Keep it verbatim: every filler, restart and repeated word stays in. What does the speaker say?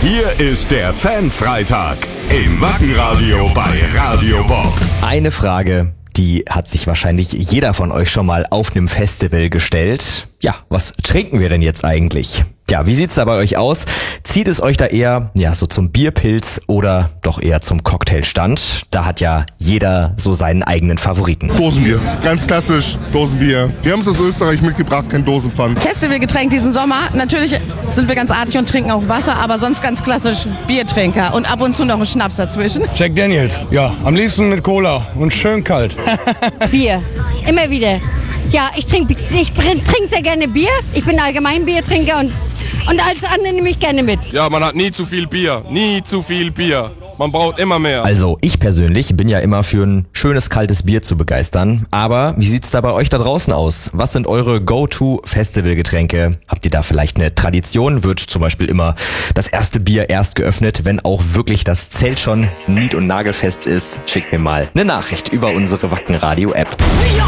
Hier ist der Fanfreitag im Wackenradio bei Radio Bob. Eine Frage, die hat sich wahrscheinlich jeder von euch schon mal auf einem Festival gestellt. Ja, was trinken wir denn jetzt eigentlich? Ja, wie sieht's da bei euch aus? Zieht es euch da eher, ja, so zum Bierpilz oder doch eher zum Cocktailstand? Da hat ja jeder so seinen eigenen Favoriten. Dosenbier, ganz klassisch, Dosenbier. Wir haben es aus Österreich mitgebracht, kein Dosenpfand. Festivalgetränk diesen Sommer. Natürlich sind wir ganz artig und trinken auch Wasser, aber sonst ganz klassisch Biertrinker und ab und zu noch einen Schnaps dazwischen. Jack Daniels, ja, am liebsten mit Cola und schön kalt. Bier, immer wieder. Ja, ich trinke ich trinke sehr gerne Bier. Ich bin allgemein Biertrinker und, und als andere nehme ich gerne mit. Ja, man hat nie zu viel Bier, nie zu viel Bier. Man braucht immer mehr. Also ich persönlich bin ja immer für ein schönes kaltes Bier zu begeistern. Aber wie sieht's da bei euch da draußen aus? Was sind eure Go-To-Festivalgetränke? Habt ihr da vielleicht eine Tradition? Wird zum Beispiel immer das erste Bier erst geöffnet, wenn auch wirklich das Zelt schon nied- und nagelfest ist? Schickt mir mal eine Nachricht über unsere Wackenradio-App.